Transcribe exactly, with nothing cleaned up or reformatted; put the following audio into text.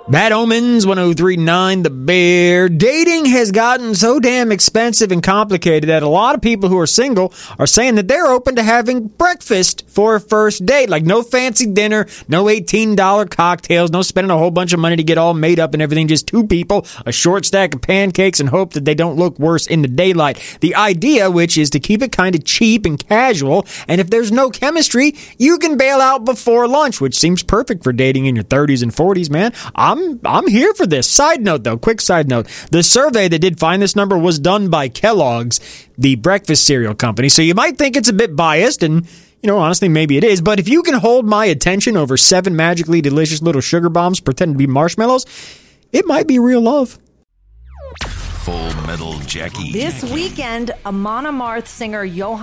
Bad Omens, one oh three point nine The Bear. Dating has gotten so damn expensive and complicated that a lot of people who are single are saying that they're open to having breakfast for a first date. Like no fancy dinner, no eighteen dollars cocktails, no spending a whole bunch of money to get all made up and everything. Just two people, a short stack of pancakes, and hope that they don't look worse in the daylight. The idea, which is to keep it kind of cheap and casual, and if there's no chemistry, you can bail out before lunch, which seems perfect for dating in your thirties and forties, man. I'm I'm here for this. Side note, though, quick side note. The survey that did find this number was done by Kellogg's, the breakfast cereal company. So you might think it's a bit biased, and, you know, honestly, maybe it is. But if you can hold my attention over seven magically delicious little sugar bombs pretending to be marshmallows, it might be real love. Full Metal Jackie. This weekend, Amon Amarth singer Johann